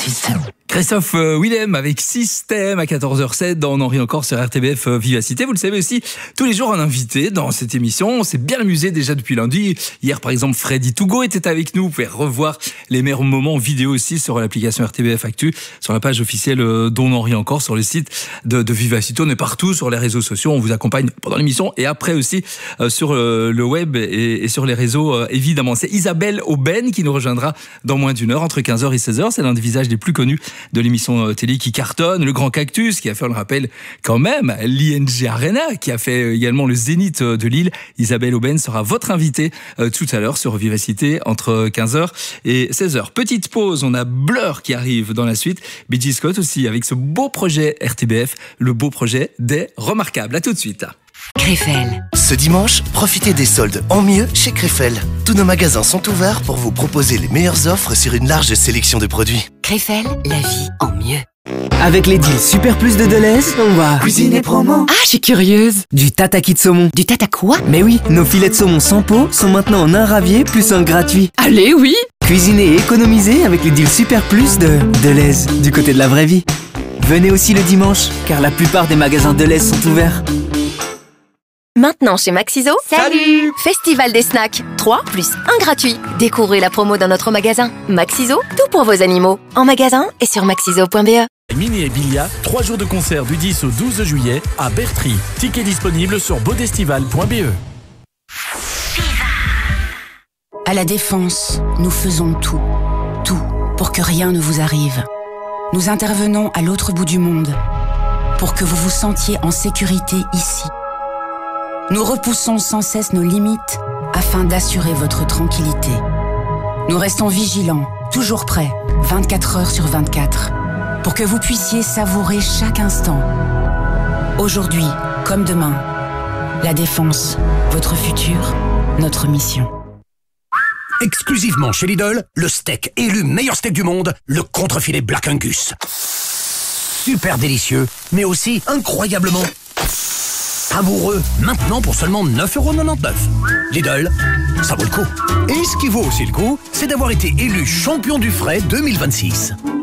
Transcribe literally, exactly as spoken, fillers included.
System. Christophe euh, Willem avec Système à quatorze heures sept dans On en rit encore sur R T B F euh, Vivacité. Vous le savez aussi, tous les jours un invité dans cette émission. On s'est bien amusé déjà depuis lundi. Hier par exemple, Freddy Tougo était avec nous. Vous pouvez revoir les meilleurs moments vidéo aussi sur l'application R T B F Actu, sur la page officielle euh, d'On en rit encore, sur le site de, de Vivacité. On est partout sur les réseaux sociaux. On vous accompagne pendant l'émission et après aussi euh, sur euh, le web et, et sur les réseaux euh, évidemment. C'est Isabelle Aubène qui nous rejoindra dans moins d'une heure, entre quinze heures et seize heures. C'est l'un des visages les plus connus de l'émission télé qui cartonne, le Grand Cactus qui a fait, on le rappelle quand même, l'I N G Arena qui a fait également le Zénith de Lille. Isabelle Aubène sera votre invitée euh, tout à l'heure sur Vivacité entre quinze heures et seize heures. Petite pause, on a Blur qui arrive dans la suite, B G Scott aussi avec ce beau projet R T B F, le beau projet des Remarquables. À tout de suite. Krefel. Ce dimanche, profitez des soldes en mieux chez Krefel. Tous nos magasins sont ouverts pour vous proposer les meilleures offres sur une large sélection de produits. Krefel, la vie en mieux. Avec les deals Super Plus de Deleuze, on va cuisiner promo. Ah, je suis curieuse. Du tataki de saumon. Du tata quoi? Mais oui, nos filets de saumon sans peau sont maintenant en un ravier plus un gratuit. Allez, oui. Cuisiner et économiser avec les deals Super Plus de Deleuze, du côté de la vraie vie. Venez aussi le dimanche, car la plupart des magasins Deleuze sont ouverts. Maintenant chez Maxiso, salut! Festival des snacks, trois plus un gratuit. Découvrez la promo dans notre magasin. Maxiso, tout pour vos animaux. En magasin et sur maxiso point b e. Mini et Bilia, trois jours de concert du dix au douze juillet à Bertry. Tickets disponibles sur bodestival point b e. À la Défense, nous faisons tout, tout pour que rien ne vous arrive. Nous intervenons à l'autre bout du monde pour que vous vous sentiez en sécurité ici. Nous repoussons sans cesse nos limites afin d'assurer votre tranquillité. Nous restons vigilants, toujours prêts, vingt-quatre heures sur vingt-quatre, pour que vous puissiez savourer chaque instant. Aujourd'hui, comme demain, la Défense, votre futur, notre mission. Exclusivement chez Lidl, le steak élu meilleur steak du monde, le contrefilet Black Angus. Super délicieux, mais aussi incroyablement savoureux. Maintenant pour seulement neuf euros quatre-vingt-dix-neuf. Lidl, ça vaut le coup. Et ce qui vaut aussi le coup, c'est d'avoir été élu champion du frais deux mille vingt-six.